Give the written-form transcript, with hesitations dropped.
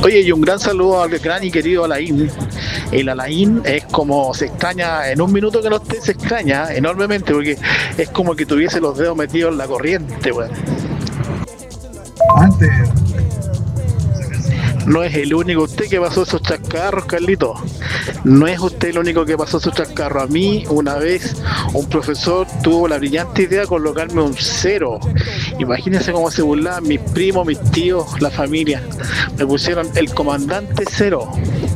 Oye, y un gran saludo al gran y querido Alain. El Alain es como se extraña, en un minuto que no esté, se extraña enormemente, porque es como que tuviese los dedos metidos en la corriente, weón. Antes, No es el único usted que pasó esos chascarros, Carlito. No es usted el único que pasó esos chascarros. A mí, una vez, un profesor tuvo la brillante idea de colocarme un cero. Imagínense cómo se burlaban mis primos, mis tíos, la familia. Me pusieron el comandante cero.